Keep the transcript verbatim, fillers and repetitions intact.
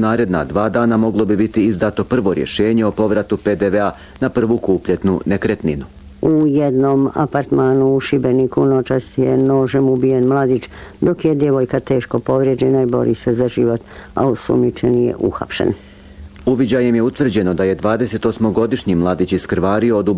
naredna dva dana moglo bi biti izdato prvo rješenje o povratu P D V-a na prvu kupljenu nekretninu. U jednom apartmanu u Šibeniku noćas je nožem ubijen mladić, dok je djevojka teško povrijeđena i bori se za život, a osumnjičeni je uhapšen. Uviđajem je utvrđeno da je dvadesetosmogodišnji mladić iskrvario od